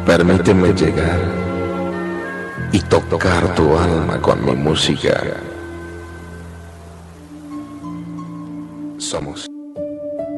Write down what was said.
Permíteme llegar y tocar tu alma con mi música. Somos